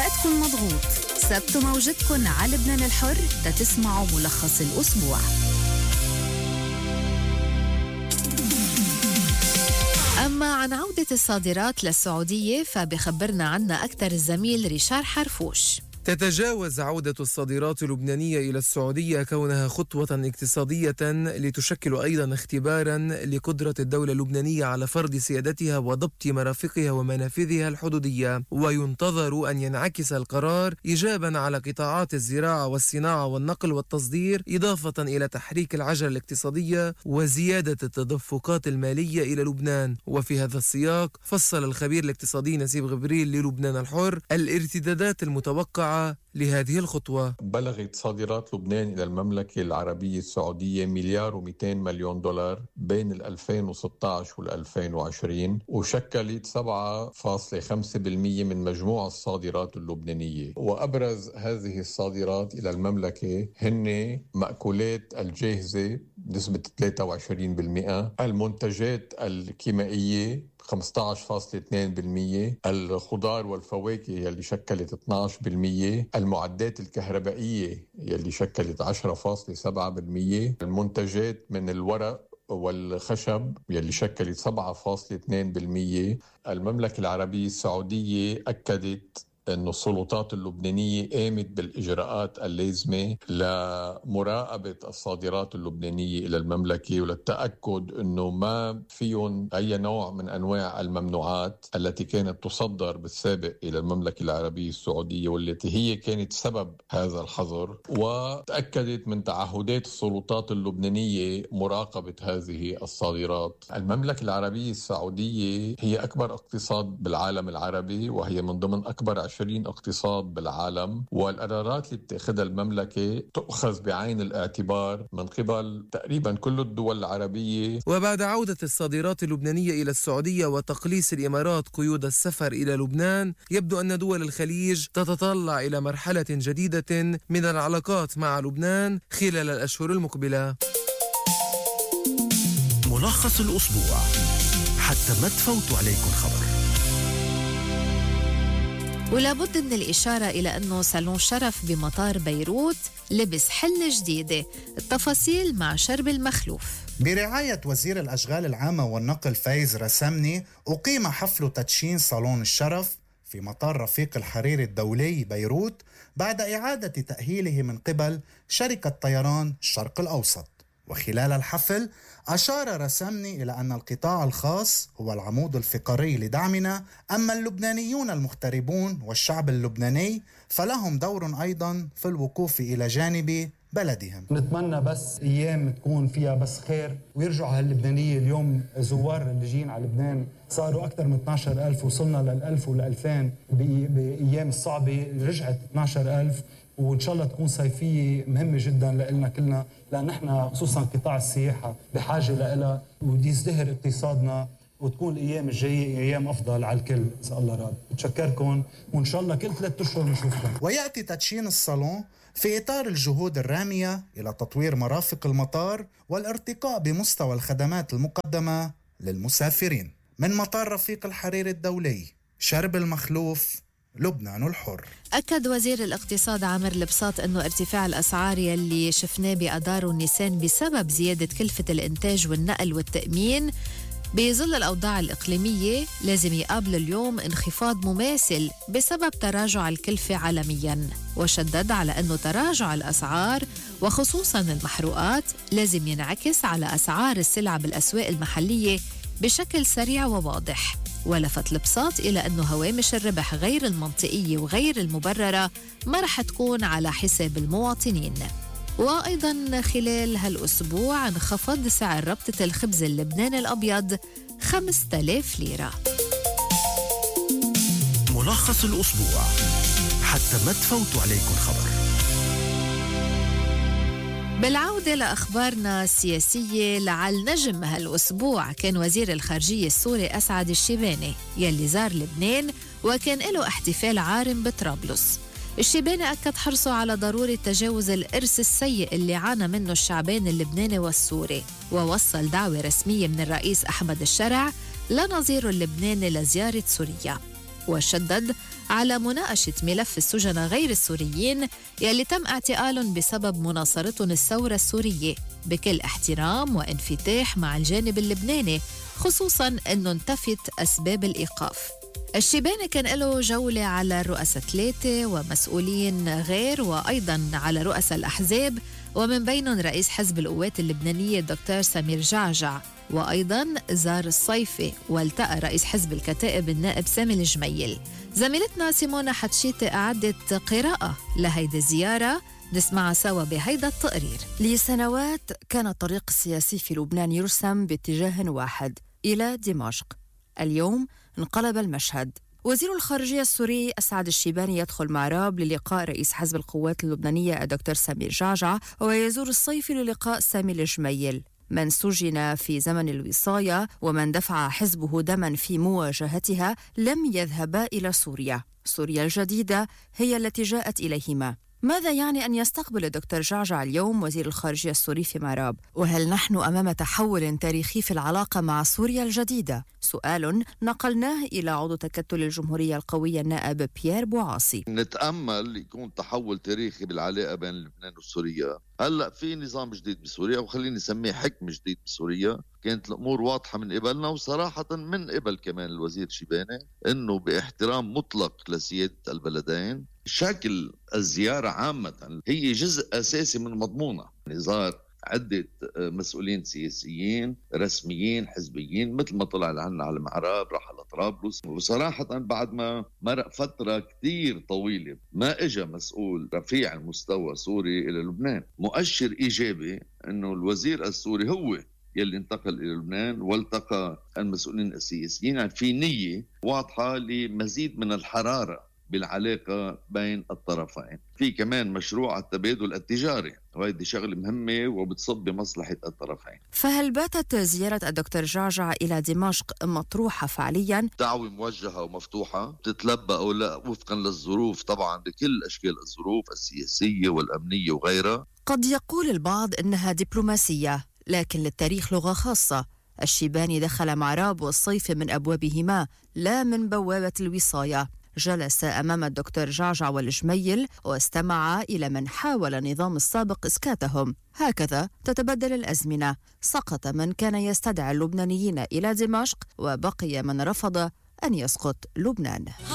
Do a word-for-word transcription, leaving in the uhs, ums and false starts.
وقتكن مضغوط، سبتوا موجتكن على لبنان الحر تتسمعوا ملخص الأسبوع. أما عن عودة الصادرات للسعودية فبخبرنا عنها أكثر الزميل ريشار حرفوش. تتجاوز عودة الصادرات اللبنانية إلى السعودية كونها خطوة اقتصادية لتشكل أيضا اختبارا لقدرة الدولة اللبنانية على فرض سيادتها وضبط مرافقها ومنافذها الحدودية، وينتظر أن ينعكس القرار إيجابا على قطاعات الزراعة والصناعة والنقل والتصدير، إضافة إلى تحريك العجلة الاقتصادية وزيادة التدفقات المالية إلى لبنان. وفي هذا السياق فصل الخبير الاقتصادي نسيب غبريل للبنان الحر الارتدادات المتوقعة لهذه الخطوة. بلغت صادرات لبنان إلى المملكة العربية السعودية مليار ومئتين مليون دولار بين ألفين وستة عشر وألفين وعشرين، وشكلت سبعة فاصلة خمسة بالمئة من مجموع الصادرات اللبنانية. وأبرز هذه الصادرات إلى المملكة هن مأكولات الجاهزة بنسبة ثلاثة وعشرين بالمئة، المنتجات الكيميائية خمسة عشر فاصلة اثنين بالمئة، الخضار والفواكه يلي شكلت اثني عشر بالمئة، المعدات الكهربائية يلي شكلت عشرة فاصلة سبعة بالمئة، المنتجات من الورق والخشب يلي شكلت سبعة فاصلة اثنين بالمئة. المملكة العربية السعودية أكدت أن السلطات اللبنانية قامت بالإجراءات اللازمة لمراقبة الصادرات اللبنانية إلى المملكة وللتأكد أنه ما فيهم أي نوع من أنواع الممنوعات التي كانت تصدر بالسابق إلى المملكة العربية السعودية والتي هي كانت سبب هذا الحظر، وتأكدت من تعهدات السلطات اللبنانية مراقبة هذه الصادرات. المملكة العربية السعودية هي أكبر اقتصاد بالعالم العربي، وهي من ضمن أكبر عشرين اقتصاد بالعالم، والقرارات اللي بتاخذها المملكة تؤخذ بعين الاعتبار من قبل تقريبا كل الدول العربية. وبعد عودة الصادرات اللبنانية إلى السعودية وتقليص الإمارات قيود السفر إلى لبنان، يبدو أن دول الخليج تتطلع إلى مرحلة جديدة من العلاقات مع لبنان خلال الأشهر المقبلة. ملخص الأسبوع حتى ما تفوتوا عليكم خبر. ولا بد من الإشارة إلى أنه صالون شرف بمطار بيروت لبس حلة جديدة. التفاصيل مع شرب المخلوف. برعاية وزير الأشغال العامة والنقل فايز رسامني أقيم حفل تدشين صالون الشرف في مطار رفيق الحريري الدولي بيروت بعد إعادة تأهيله من قبل شركة طيران الشرق الأوسط. وخلال الحفل أشار رسامني إلى أن القطاع الخاص هو العمود الفقري لدعمنا، أما اللبنانيون المغتربون والشعب اللبناني فلهم دور أيضا في الوقوف إلى جانب بلدهم. نتمنى بس أيام تكون فيها بس خير ويرجعوا هاللبنانية. اليوم زوار اللي جين على لبنان صاروا أكثر من اثني عشر ألف، وصلنا للألف ولألفين بأيام الصعبة رجعت اثني عشر ألف، وإن شاء الله تكون صيفية مهمة جدا لنا كلنا، لأن احنا خصوصا قطاع السياحة بحاجة لها ويزدهر اقتصادنا وتكون الأيام الجاية أيام أفضل على الكل. إن شاء الله راد بتشكركم، وإن شاء الله كل ثلاثة أشهر نشوفكم. ويأتي تدشين الصالون في إطار الجهود الرامية إلى تطوير مرافق المطار والارتقاء بمستوى الخدمات المقدمة للمسافرين. من مطار رفيق الحريري الدولي، شرب المخلوف، لبنان الحر. أكد وزير الاقتصاد عامر البساط أنه ارتفاع الأسعار يلي شفناه بأدار ونيسان بسبب زيادة كلفة الإنتاج والنقل والتأمين بظل الأوضاع الإقليمية لازم يقابل اليوم انخفاض مماثل بسبب تراجع الكلفة عالمياً. وشدد على أنه تراجع الأسعار وخصوصاً المحروقات لازم ينعكس على أسعار السلع بالأسواق المحلية بشكل سريع وواضح. ولفت البساط إلى أنه هوامش الربح غير المنطقية وغير المبررة ما رح تكون على حساب المواطنين. وأيضاً خلال هالأسبوع انخفض سعر ربطة الخبز اللبناني الأبيض خمسة آلاف ليرة. ملخص الأسبوع حتى ما تفوتوا عليكم خبر. بالعودة لأخبارنا السياسية، لعل نجم هالأسبوع كان وزير الخارجية السوري أسعد الشيباني يلي زار لبنان وكان له احتفال عارم بطرابلس. الشيباني أكد حرصه على ضرورة تجاوز الإرث السيء اللي عانى منه الشعبين اللبناني والسوري، ووصل دعوة رسمية من الرئيس أحمد الشرع لنظيره اللبناني لزيارة سوريا. وشدد على مناقشة ملف السجناء غير السوريين يلي تم اعتقالهم بسبب مناصرتهم الثورة السورية بكل احترام وانفتاح مع الجانب اللبناني، خصوصاً أنه انتفت أسباب الإيقاف. الشيباني كان له جولة على الرؤساء ثلاثة ومسؤولين غير، وأيضاً على رؤساء الأحزاب، ومن بينهم رئيس حزب القوات اللبنانية الدكتور سمير جعجع، وأيضاً زار الصيفي والتقى رئيس حزب الكتائب النائب سامي الجميل. زميلتنا سيمونا حتشيتي أعدت قراءة لهيدي الزيارة، نسمعها سوا بهيدا التقرير. لسنوات كان الطريق السياسي في لبنان يرسم باتجاه واحد إلى دمشق. اليوم انقلب المشهد. وزير الخارجية السوري أسعد الشيباني يدخل معراب للقاء رئيس حزب القوات اللبنانية الدكتور سمير جعجع، ويزور الصيفي للقاء سامي الجميل من سجن في زمن الوصاية ومن دفع حزبه دما في مواجهتها. لم يذهبا إلى سوريا. سوريا الجديدة هي التي جاءت إليهما. ماذا يعني أن يستقبل الدكتور جعجع اليوم وزير الخارجية السوري في معراب؟ وهل نحن أمام تحول تاريخي في العلاقة مع سوريا الجديدة؟ سؤال نقلناه إلى عضو تكتل الجمهورية القوية النائب بيير بوعاصي. نتأمل يكون تحول تاريخي بالعلاقة بين لبنان وسوريا. هلأ في نظام جديد بسوريا، وخليني نسميه حكم جديد بسوريا. كانت الأمور واضحة من قبلنا، وصراحة من قبل كمان الوزير شيباني، أنه باحترام مطلق لسيادة البلدين. شكل الزيارة عامة هي جزء أساسي من مضمونها. زار عدة مسؤولين سياسيين رسميين حزبيين، مثل ما طلع لعنا على المعراب، راح على طرابلس. وصراحة بعد ما مرق فترة كتير طويلة ما إجا مسؤول رفيع المستوى سوري إلى لبنان، مؤشر إيجابي أنه الوزير السوري هو يلي انتقل إلى لبنان والتقى المسؤولين السياسيين. يعني في نية واضحة لمزيد من الحرارة بالعلاقة بين الطرفين. في كمان مشروع التبادل التجاري، وهذه شغلة مهمة وبتصب بمصلحة الطرفين. فهل باتت زيارة الدكتور جعجع إلى دمشق مطروحة فعليا؟ دعوة موجهة ومفتوحة، تتلبى أو لا وفقا للظروف، طبعا بكل أشكال الظروف السياسية والأمنية وغيرها. قد يقول البعض إنها دبلوماسية، لكن للتاريخ لغة خاصة. الشيباني دخل معراب والصيف من أبوابهما لا من بوابة الوصاية. جلس أمام الدكتور جعجع والجميل واستمع إلى من حاول النظام السابق إسكاتهم. هكذا تتبدل الأزمنة. سقط من كان يستدعي اللبنانيين إلى دمشق، وبقي من رفض أن يسقط لبنان.